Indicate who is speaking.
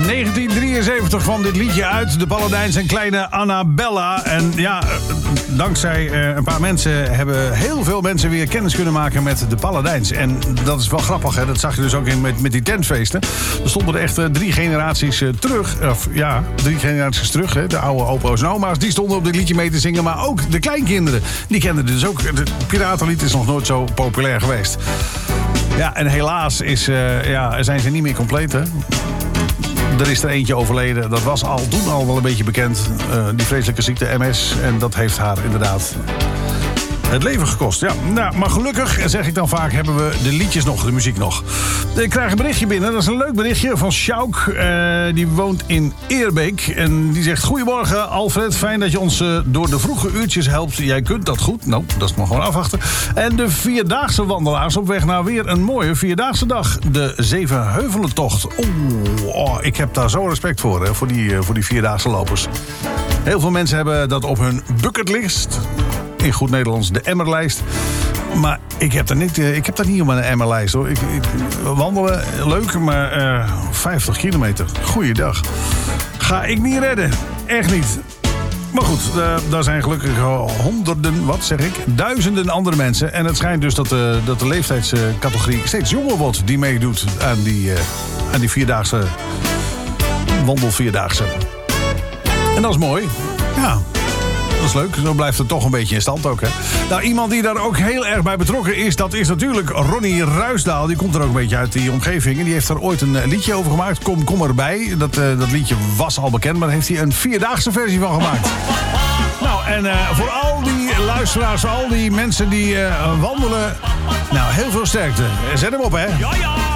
Speaker 1: 1973 kwam dit liedje uit. De Paladijns en kleine Annabella. En ja, dankzij een paar mensen hebben heel veel mensen weer kennis kunnen maken met de Paladijns. En dat is wel grappig, hè? Dat zag je dus ook met die tentfeesten. Er stonden er echt 3 generaties terug. Of ja, 3 generaties terug. Hè? De oude opa's en oma's, die stonden op dit liedje mee te zingen. Maar ook de kleinkinderen, die kenden dus ook. Het piratenlied is nog nooit zo populair geweest. Ja, en helaas zijn ze niet meer compleet, hè? Er is er eentje overleden. Dat was toen al wel een beetje bekend. Die vreselijke ziekte MS. En dat heeft haar inderdaad het leven gekost. Ja, nou, maar gelukkig, zeg ik dan vaak, hebben we de liedjes nog, de muziek nog. Ik krijg een berichtje binnen. Dat is een leuk berichtje van Sjouk. Die woont in Eerbeek. En die zegt: goedemorgen Alfred, fijn dat je ons door de vroege uurtjes helpt. Jij kunt dat goed. Nou, dat is maar gewoon afwachten. En de vierdaagse wandelaars op weg naar weer een mooie vierdaagse dag. De Zevenheuvelentocht. Ik heb daar zo respect voor, hè, voor die vierdaagse lopers. Heel veel mensen hebben dat op hun bucketlist. In goed Nederlands de emmerlijst. Maar ik heb dat niet op mijn emmerlijst, hoor. Wandelen, leuk, maar 50 kilometer. Goeiedag. Ga ik niet redden. Echt niet. Maar goed, daar zijn gelukkig duizenden andere mensen. En het schijnt dus dat de leeftijdscategorie steeds jonger wordt die meedoet aan die vierdaagse wandelvierdaagse. En dat is mooi. Ja. Dat is leuk, zo blijft het toch een beetje in stand ook, hè. Nou, iemand die daar ook heel erg bij betrokken is, dat is natuurlijk Ronnie Ruisdaal. Die komt er ook een beetje uit die omgeving. En die heeft er ooit een liedje over gemaakt. Kom erbij. Dat liedje was al bekend, maar daar heeft hij een vierdaagse versie van gemaakt. Nou, en voor al die luisteraars, al die mensen die wandelen, nou, heel veel sterkte. Zet hem op, hè. Ja, ja.